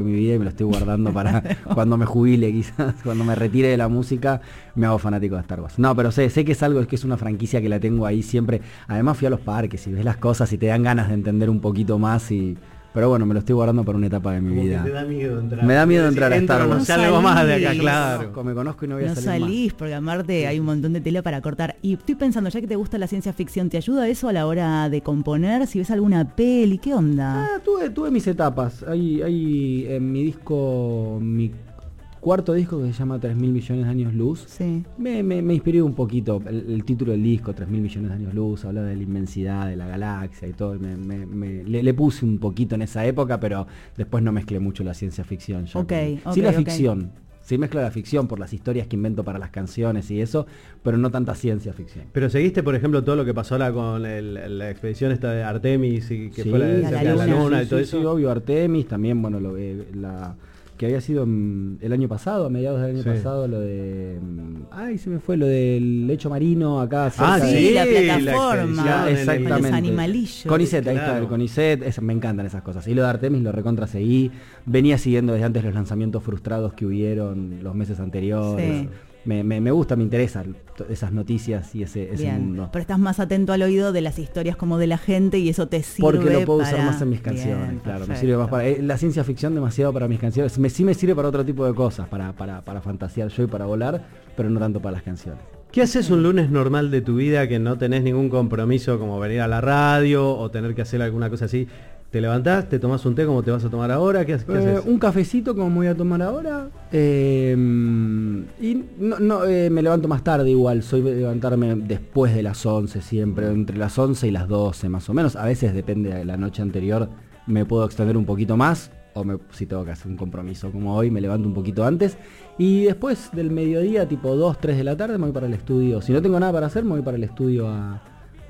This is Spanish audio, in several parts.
mi vida y me lo estoy guardando para cuando me jubile, quizás, cuando me retire de la música, me hago fanático de Star Wars. No, pero sé que es algo, que es una franquicia que la tengo ahí siempre. Además fui a los parques y ves las cosas y te dan ganas de entender un poquito más pero bueno, me lo estoy guardando para una etapa de mi vida. Te da miedo entrar. Me da miedo entrar a Star Wars. No salgo más de acá, claro. Me conozco y no voy a salir No salís, más. porque aparte hay un montón de tela para cortar. Y estoy pensando, ya que te gusta la ciencia ficción, ¿te ayuda eso a la hora de componer? Si ves alguna peli, ¿qué onda? Tuve mis etapas. Hay en mi disco, mi cuarto disco, que se llama 3.000 millones de años luz. Sí. Me inspiré un poquito. El título del disco, 3.000 millones de años luz, habla de la inmensidad de la galaxia y todo. Le puse un poquito en esa época, pero después no mezclé mucho la ciencia ficción. Sí, la ficción. Sí mezclo la ficción por las historias que invento para las canciones y eso, pero no tanta ciencia ficción. Pero seguiste, por ejemplo, todo lo que pasó ahora con la expedición esta de Artemis y que fue la luna y todo eso. Sí, obvio, Artemis, también, bueno, que había sido el año pasado, a mediados del año pasado, lo de... se me fue lo del lecho marino acá. La plataforma. Exactamente. Los animalillos. CONICET, ahí está, el CONICET, me encantan esas cosas. Y lo de Artemis lo recontra seguí. Venía siguiendo desde antes los lanzamientos frustrados que hubieron los meses anteriores. Sí. Me gusta, me interesan esas noticias y ese mundo. Pero estás más atento al oído de las historias como de la gente y eso te sirve. Porque lo puedo usar más en mis canciones, bien, claro. Me sirve más para la ciencia ficción demasiado para mis canciones. Sí me sirve para otro tipo de cosas, para fantasear yo y para volar, pero no tanto para las canciones. ¿Qué haces un lunes normal de tu vida que no tenés ningún compromiso como venir a la radio o tener que hacer alguna cosa así? ¿Te levantás, te tomás un té como te vas a tomar ahora? ¿Qué haces? Un cafecito como me voy a tomar ahora. Y me levanto más tarde igual. Soy de levantarme después de las 11 siempre, entre las 11 y las 12 más o menos. A veces depende de la noche anterior, me puedo extender un poquito más. O si tengo que hacer un compromiso como hoy, me levanto un poquito antes. Y después del mediodía, tipo 2, 3 de la tarde, me voy para el estudio. Si no tengo nada para hacer, me voy para el estudio a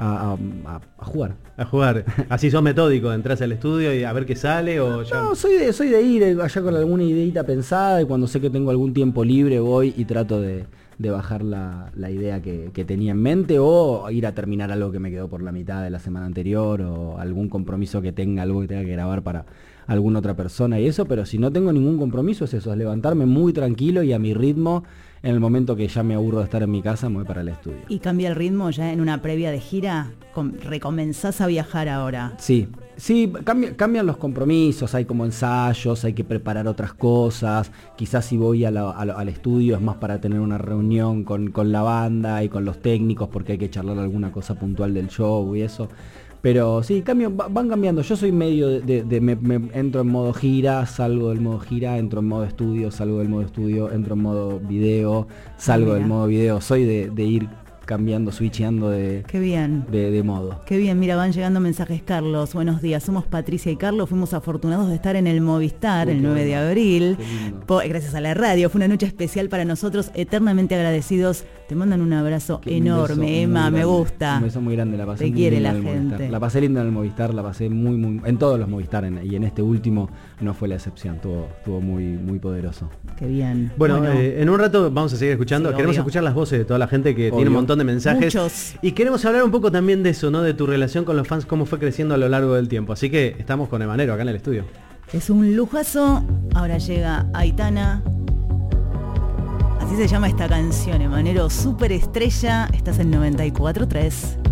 jugar. A jugar. Así sos metódico, entras al estudio y a ver qué sale o ya. No, soy de ir allá con alguna ideita pensada y cuando sé que tengo algún tiempo libre voy y trato de bajar la idea que tenía en mente o ir a terminar algo que me quedó por la mitad de la semana anterior o algún compromiso que tenga, algo que tenga que grabar para alguna otra persona y eso, pero si no tengo ningún compromiso es eso, es levantarme muy tranquilo y a mi ritmo. En el momento que ya me aburro de estar en mi casa, me voy para el estudio. ¿Y cambia el ritmo ya en una previa de gira? ¿Recomenzás a viajar ahora? Sí, cambian los compromisos, hay como ensayos, hay que preparar otras cosas. Quizás si voy al estudio es más para tener una reunión con la banda y con los técnicos porque hay que charlar alguna cosa puntual del show y eso. Pero sí, van cambiando. Yo soy medio me entro en modo gira, salgo del modo gira, entro en modo estudio, salgo del modo estudio, entro en modo video, salgo del modo video. Soy de ir cambiando, switcheando Qué bien. de modo. Qué bien, mira, van llegando mensajes. Carlos, buenos días, somos Patricia y Carlos, fuimos afortunados de estar en el Movistar el 9 de abril, gracias a la radio, fue una noche especial para nosotros, eternamente agradecidos, te mandan un abrazo enorme, Emma, me gusta. Un beso muy grande, la pasé te muy quiere linda la en el gente. Movistar. La pasé linda en el Movistar, la pasé muy, en todos los Movistar y en este último no fue la excepción, estuvo muy poderoso. Qué bien. Bueno, en un rato vamos a seguir escuchando, sí, queremos escuchar las voces de toda la gente que tiene un montón de mensajes. Muchos. Y queremos hablar un poco también de eso, ¿no? De tu relación con los fans, cómo fue creciendo a lo largo del tiempo. Así que estamos con Emanero acá en el estudio. Es un lujazo. Ahora llega Aitana. Así se llama esta canción, Emanero, Superestrella. Estás en 94.3.